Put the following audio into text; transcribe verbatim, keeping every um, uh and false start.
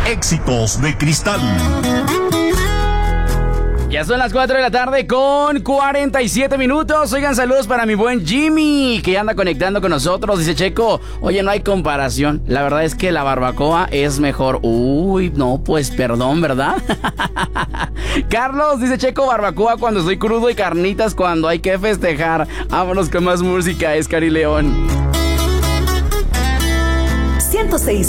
Éxitos de Cristal. Ya son las cuatro de la tarde con cuarenta y siete minutos. Oigan, saludos para mi buen Jimmy, que anda conectando con nosotros. Dice Checo, oye, no hay comparación. La verdad es que la barbacoa es mejor. Uy, no, pues perdón, ¿verdad? Carlos, dice Checo, barbacoa cuando estoy crudo y carnitas cuando hay que festejar. Vámonos con más música, es Cari León. ciento seis